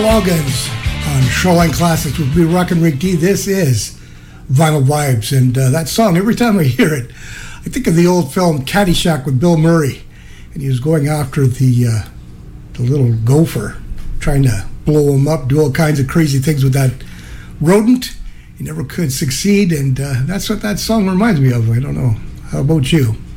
Loggins on Shoreline Classics with me, Rockin' Rick D. This is Vinyl Vibes, and that song, every time I hear it, I think of the old film Caddyshack with Bill Murray, and he was going after the little gopher, trying to blow him up, do all kinds of crazy things with that rodent. He never could succeed, and that's what that song reminds me of. I don't know. How about you?